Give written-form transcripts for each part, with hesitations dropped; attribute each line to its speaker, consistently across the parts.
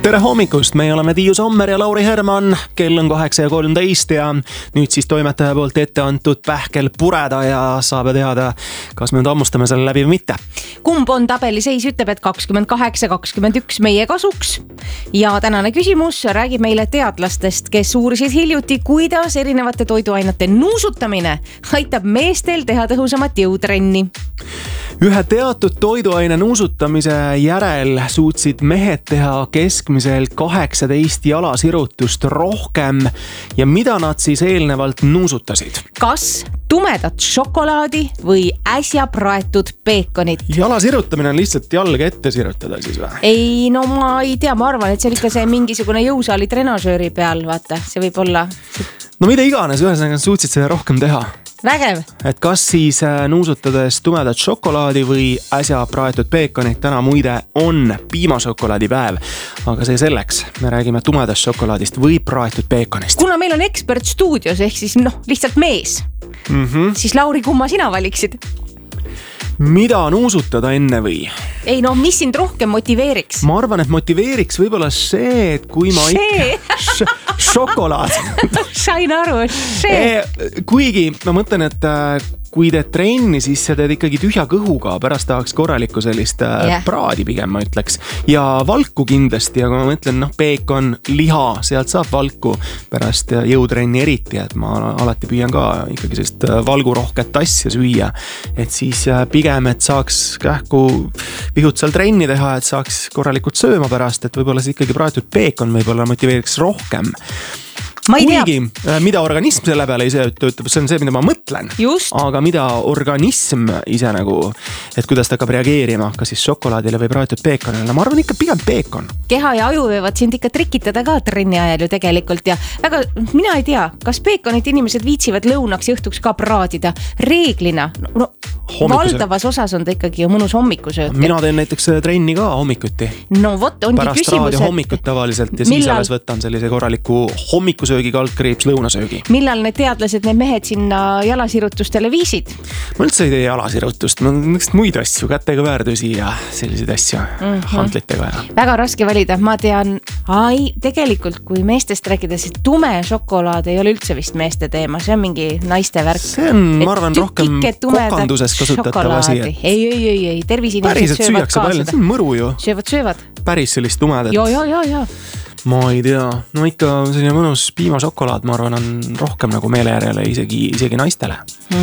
Speaker 1: Tere hommikust, me oleme Tiiu Sommer ja Lauri Herman, kell on 8:13 ja nüüd siis toimetaja poolt ette antud pähkel pureda ja saab teada, kas me nüüd hammustame selle läbi või mitte.
Speaker 2: Kumb on tabeliseis ütleb, et 28-21 meie kasuks ja tänane küsimus räägib meile teadlastest, kes uurisid hiljuti, kuidas erinevate toiduainete nuusutamine aitab meestel teha tõhusamat jõutrenni.
Speaker 1: Ühe teatud toiduaine nuusutamise järel suutsid mehed teha keskmiselt 18 jalasirutust rohkem ja mida nad siis eelnevalt nuusutasid?
Speaker 2: Kas tumedat šokolaadi või äsja praetud peekonit?
Speaker 1: Jalasirutamine on lihtsalt jalga ette sirutada siis või?
Speaker 2: Ei, no ma ei tea, ma arvan, et see on ikka see mingisugune jõusaali trenažööri peal, vaata, see võib olla...
Speaker 1: No mida iganes, ühesõnaga suutsid seda rohkem teha.
Speaker 2: Vägev.
Speaker 1: Et kas siis nuusutades tumedat šokolaadi või äsja praetud peekonit, täna muide on piimašokolaadi päev, aga see selleks, me räägime tumedast šokolaadist või praetud peekonist.
Speaker 2: Kuna meil on ekspert stuudios, ehk siis lihtsalt mees, siis Lauri, kumma sina valiksid?
Speaker 1: Mida nuusutada enne või?
Speaker 2: Ei no, mis sind rohkem motiveeriks?
Speaker 1: Ma arvan, et motiveeriks võib-olla see, et kui ma šokolaad.
Speaker 2: Sain aru,
Speaker 1: kuigi ma mõtlen, et kui teed trenni, siis sa teed ikkagi tühja kõhuga, pärast tahaks korralikku sellist praadi pigem, ma ütleks. Ja valku kindlasti, aga ma mõtlen, peekon, liha, sealt saab valku pärast jõutrenni eriti, et ma alati püüan ka ikkagi sellist valgurohket asja süüa. Et siis pigem, et saaks kähku pihut seal trenni teha, et saaks korralikult sööma pärast, et võib-olla see ikkagi praetud peekon võib-olla motiveeriks rohkem. Kuigi, mida organism selle peale ise töötab, see on see, mida ma mõtlen.
Speaker 2: Just.
Speaker 1: Aga mida organism ise nagu, et kuidas ta hakkab reageerima, kas siis šokolaadile või praetud peekonile, ma arvan ikka pigem peekon. Keha
Speaker 2: ja aju võivad sind ikka trikitada ka trenni ajal ju tegelikult ja väga, mina ei tea, kas peekonit inimesed viitsivad lõunaks ja õhtuks ka praadida reeglina. Valdavas osas on ta ikkagi ju mõnus hommikusöök.
Speaker 1: Mina teen näiteks trenni ka hommikuti.
Speaker 2: No vot, ongi
Speaker 1: pärast
Speaker 2: küsimus,
Speaker 1: raadio hommikut tavaliselt ja siis alles võtan sellise korraliku hommikusöögi kaldkriips lõunasöögi.
Speaker 2: Millal need teadlased, need mehed sinna jalasirutustele viisid?
Speaker 1: Ma üldse ei tee jalasirutust, ma mõtlesin muid asju, kätega väärdusi ja selliseid asju, hantlitega ja.
Speaker 2: Väga raske valida, ma tean, tegelikult kui meestest rääkides, et tume šokolaad ei ole üldse vist meeste teema, see on mingi naiste värk.
Speaker 1: See on, ma arvan, rohkem kokanduses kasutatav asi.
Speaker 2: Ei, tervisinimesed söövad ka
Speaker 1: seda. See on mõru ju.
Speaker 2: Söövad.
Speaker 1: Päris sellist tumedat.
Speaker 2: Ja.
Speaker 1: Ma ei tea, no ikka selline mõnus piimašokolaad, ma arvan, on rohkem nagu meelejärjele isegi naistele.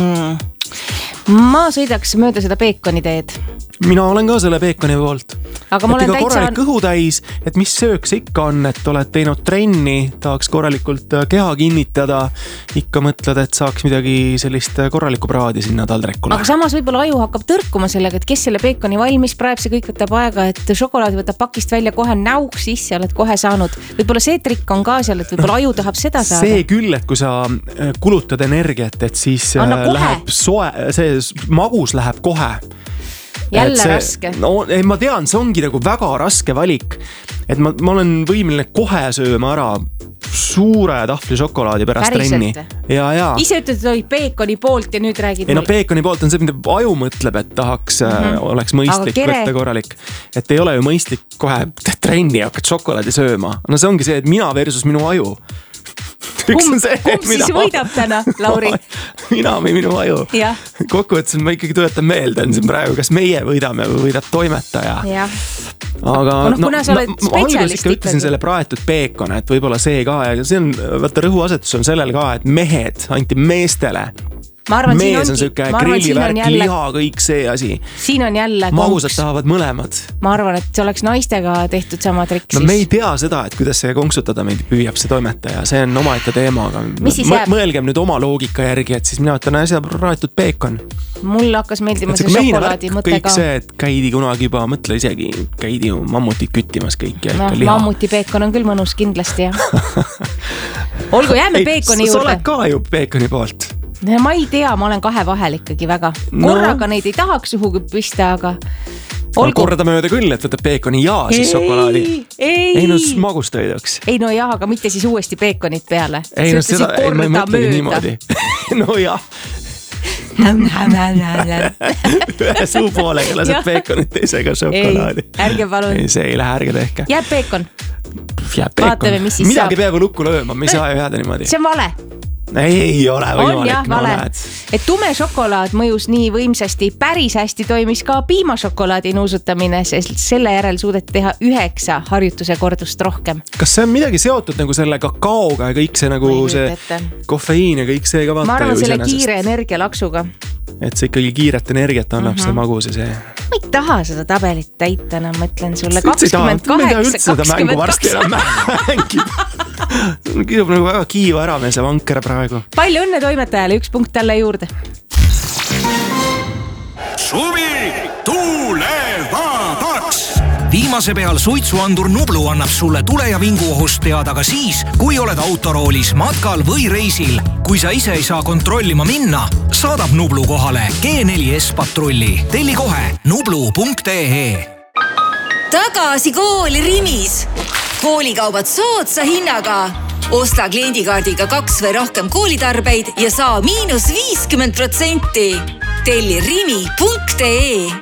Speaker 2: Ma sõidaks mööda seda peekoni teed.
Speaker 1: Mina olen ka selle peekoni poolt.
Speaker 2: Aga ma olen täitsa...
Speaker 1: korralik kõhu täis, et mis söök see ikka on, et oled teinud trenni, tahaks korralikult keha kinnitada, ikka mõtled, et saaks midagi sellist korralikku praadi sinna taldrekule.
Speaker 2: Aga samas võib-olla aju hakkab tõrkuma sellega, et kes selle peekoni valmis praeb, see kõik võtab aega, et šokolaadi võtab pakist välja kohe näuk sisse, oled kohe saanud. Võib-olla see trikk on ka seal, et võib-olla aju tahab seda saada.
Speaker 1: See küll, et kui sa kulutad energiat, et siis läheb soe, see magus läheb kohe.
Speaker 2: Jälle raske.
Speaker 1: No, ma tean, see ongi nagu väga raske valik. Et ma olen võimeline kohe sööma ära suure tahvli šokolaadi pärast trenni. Ja.
Speaker 2: Ise ütled, et oli peekoni poolt ja nüüd räägid...
Speaker 1: Ei no peekoni poolt on see, mida aju mõtleb, et tahaks, oleks mõistlik võtta korralik. Et ei ole ju mõistlik kohe trenni hakkad šokolaadi sööma. No see ongi see, et mina versus minu aju.
Speaker 2: Kumb siis võidab täna, Lauri?
Speaker 1: Mina või minu aju. Kokkuvõttes ma ikkagi tuletan meelde, on siin praegu, kas meie võidame või võidab toimetaja. Aga
Speaker 2: kuna sa oled spetsialist
Speaker 1: ikka ütlesin selle praetud peekon, et võibolla see ka ja see on, vaata rõhuasetus on sellel ka, et mehed anti meestele. Mees on söke grillivärk, liha, kõik see asi.
Speaker 2: Siin on jälle
Speaker 1: magusad tahavad mõlemad.
Speaker 2: Ma arvan, et see oleks naistega tehtud sama trikk siis.
Speaker 1: No me ei tea seda, et kuidas see konksutada meid püüab see toimetaja. See on omaette teema, aga mõelgem nüüd oma loogika järgi, et siis mina ütlen äsja praetud peekon.
Speaker 2: Mul hakkas meeldima see šokolaadi mõte ka.
Speaker 1: Kõik see, et käidi kunagi juba, mõtle isegi, käidi ju mammutit küttimas kõik ja ikka liha.
Speaker 2: Mammuti peekon on küll mõnus kindlasti, jah. Olgu, jääme peekoni juurde.
Speaker 1: Sa oled ka ju peekoni poolt.
Speaker 2: Ma ei tea, ma olen kahe vahel ikkagi väga. Korraga neid ei tahaks suhugi pista, aga...
Speaker 1: Korda mööda küll, et võtab peekoni ja siis šokolaadi. Ei no magustõiduks.
Speaker 2: Ei no jah, aga mitte siis uuesti peekonit peale.
Speaker 1: Ei no seda, ma ei mõtlegi niimoodi. No jah. Ühe suu poolega laseb peekonit teisega šokolaadi.
Speaker 2: Ei, ärge palun.
Speaker 1: See ei lähe, ärge tehke.
Speaker 2: Jääb peekon. Vaatame, mis siis
Speaker 1: midagi peaaegu lukku lööma, me ei saa jääda niimoodi.
Speaker 2: See on vale.
Speaker 1: Ei ole võimalik.
Speaker 2: On jah, vale. Et tume šokolaad mõjus nii võimsasti, päris hästi toimis ka piimašokolaadi nuusutamine, sest selle järel suudeti teha 9 harjutuse kordust rohkem.
Speaker 1: Kas see on midagi seotud nagu selle kakaoga ja kõik see nagu see kofeiin ja kõik see ka vaata?
Speaker 2: Ma arvan selle kiire energialaksuga.
Speaker 1: Et see ikkagi kiiret energiat annab see magus ja see.
Speaker 2: Ma ei taha seda tabelit täita, ma ütlen sulle
Speaker 1: 28. Ma ei taha üldse seda mängu varsti enam mängida. Kirjub nagu väga kiiva ära meil see vanker praegu.
Speaker 2: Palju õnne toimetajale, 1 punkt talle juurde.
Speaker 3: Suvi tulevabaks! Viimase peal suitsuandur Nublu annab sulle tule- ja vinguohust teada ka siis, kui oled autoroolis, matkal või reisil. Kui sa ise ei saa kontrollima minna, saadab Nublu kohale G4S patrulli. Telli kohe nublu.ee.
Speaker 4: Tagasi kooli Rimis. Koolikaubad soodsa hinnaga. Osta kliendikaardiga 2 või rohkem koolitarbeid ja saa -50%. Telli rimi.ee.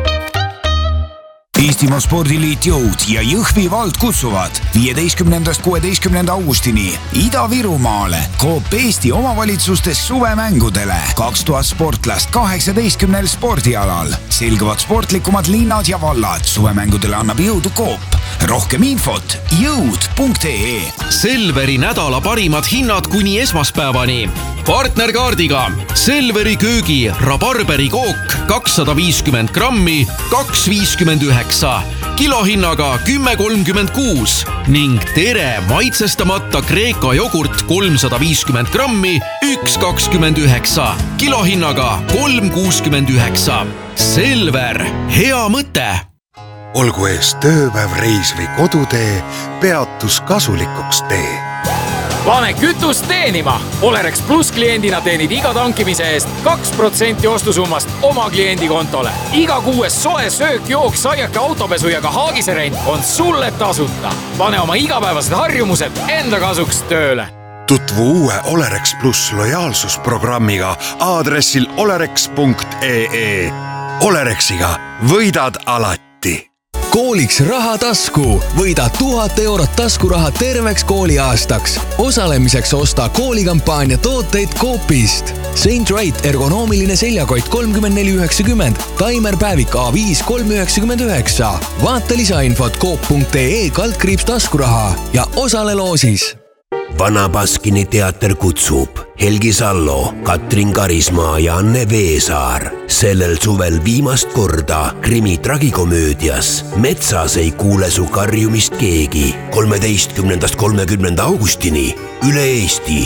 Speaker 3: Eestimaa Spordiliit Jõud ja Jõhvi vald kutsuvad 15.–16. augustini Ida-Virumaale Coop Eesti omavalitsustes suvemängudele 2000 sportlast 18 spordialal. Selguvad sportlikumad linnad ja vallad. Suvemängudele annab jõudu Coop. Rohkem infot jõud.ee.
Speaker 5: Selveri nädala parimad hinnad kuni esmaspäevani. Partnerkaardiga Selveri köögi rabarberi kook 250 grammi 2,59, kilohinnaga 10,36 ning Tere maitsestamata Kreeka jogurt 350 grammi 1,29, kilohinnaga 3,69. Selver, hea mõte!
Speaker 6: Olgu ees tööpäev, reis või kodutee, peatus kasulikuks tee.
Speaker 7: Pane kütust teenima! Olerex Plus kliendina teenid iga tankimise eest 2% ostusummast oma kliendi kontole. Iga kuues soe söök, jook, saiake, autopesu ja ka haagiserent on sulle tasuta. Pane oma igapäevased harjumused enda kasuks tööle.
Speaker 6: Tutvu uue Olerex Plus lojaalsusprogrammiga aadressil olerex.ee. Olerexiga võidad alati.
Speaker 8: Kooliks raha tasku. Võida 1000 eurot taskuraha terveks kooliaastaks. Osalemiseks osta koolikampaania tooteid Coopist. Saint Wright ergonoomiline seljakott 34,90, Timer päevik A5 3,99. Vaata lisainfot coop.ee/ taskuraha ja osale loosis.
Speaker 9: Vana Baskini teater kutsub Helgi Sallo, Katrin Karismaa ja Anne Veesaar. Sellel suvel viimast korda krimi tragikomöödias Metsas ei kuule su karjumist keegi 13.–30. augustini üle Eesti.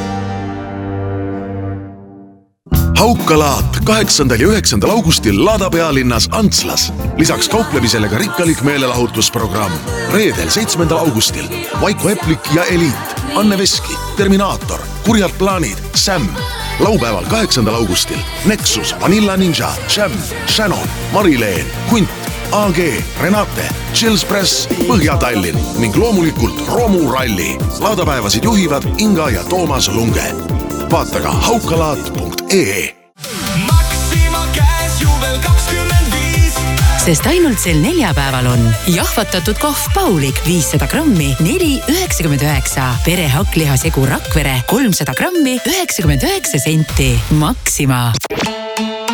Speaker 10: Haukalaat 8. ja 9. augustil Lada pealinnas Antslas. Lisaks kauplemisele ka rikkalik meelelahutusprogramm. Reedel 7. augustil Vaiko Eplik ja Eliit, Anne Veski, Terminaator, Kurjad plaanid, Sam. Laupäeval 8. augustil Nexus, Vanilla Ninja, Jam, Shannon, Marileen, Kunt, AG, Renate, Chillspress, Põhja-Tallinn ning loomulikult Romu Ralli. Laadapäevasid juhivad Inga ja Toomas Lunge. Vaata ka haukalaat.ee.
Speaker 3: Maxima käes juvel 25.
Speaker 4: Sest ainult sel neljapäeval on jahvatatud kohv Paulik 500 grammi 4,99. Perehakklihasegu Rakvere 300 grammi 99 senti. Maxima.